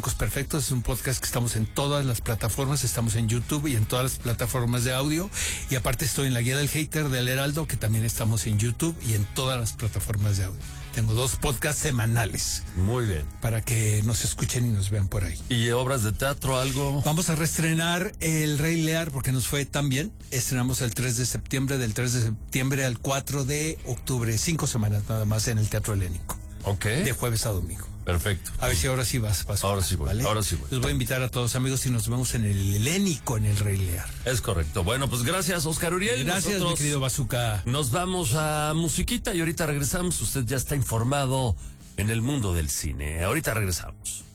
Elecos Perfectos es un podcast que estamos en todas las plataformas, estamos en YouTube y en todas las plataformas de audio. Y aparte estoy en la Guía del Hater del Heraldo, que también estamos en YouTube y en todas las plataformas de audio. Tengo 2 podcasts semanales. Muy bien. Para que nos escuchen y nos vean por ahí. ¿Y obras de teatro, algo? Vamos a reestrenar El Rey Lear porque nos fue tan bien. Estrenamos el 3 de septiembre, del 3 de septiembre al 4 de octubre. 5 semanas nada más en el Teatro Helénico. Ok. De jueves a domingo. Perfecto. A ver si ahora sí vas. Ahora sí voy, ¿vale? ahora sí voy. Los voy a invitar a todos, amigos, y nos vemos en el Helénico, en El Rey Lear. Es correcto. Bueno, pues gracias, Oscar Uriel. Gracias, mi querido Bazooka. Nos vamos a musiquita y ahorita regresamos. Usted ya está informado en el mundo del cine. Ahorita regresamos.